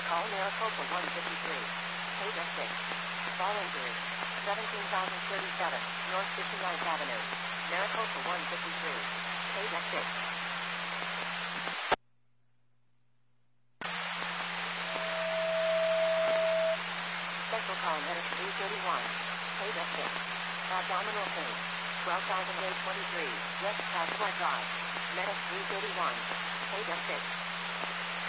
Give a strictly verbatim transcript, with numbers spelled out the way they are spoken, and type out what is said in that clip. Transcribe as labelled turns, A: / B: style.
A: Call Maricopa one fifty-three. Page F six. Fall injury. seventeen thousand thirty-seven, North fifty-ninth Avenue. Maricopa one fifty-three. Page F six. Central call Medic three thirty-one. Page F six. Abdominal pain. twelve thousand eight hundred twenty-three, West Passaway Drive. Medic three thirty-one. Page F six.